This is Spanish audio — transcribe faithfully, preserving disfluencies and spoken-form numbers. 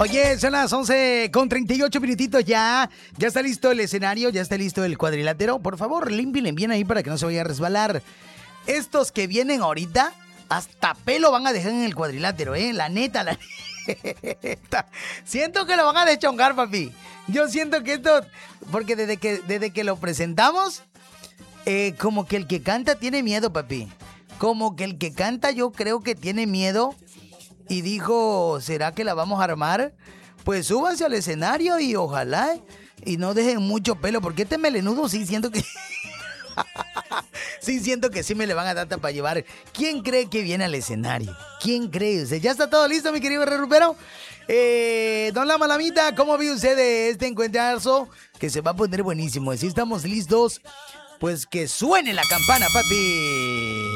Oye, son las once con treinta y ocho minutitos ya. Ya está listo el escenario, ya está listo el cuadrilátero. Por favor, límpienle bien ahí para que no se vaya a resbalar. Estos que vienen ahorita, hasta pelo van a dejar en el cuadrilátero, ¿eh? La neta, la neta. Siento que lo van a deschongar, papi. Yo siento que esto, porque desde que, desde que lo presentamos, eh, como que el que canta tiene miedo, papi. Como que el que canta yo creo que tiene miedo. Y dijo, ¿será que la vamos a armar? Pues súbanse al escenario y ojalá y no dejen mucho pelo, porque este melenudo sí siento que... sí siento que sí me le van a dar para llevar. ¿Quién cree que viene al escenario? ¿Quién cree usted? ¿Ya está todo listo, mi querido Rupero? Eh, don La Malamita, ¿cómo ve usted de este encuentrazo? Que se va a poner buenísimo. Si estamos listos, pues que suene la campana, papi.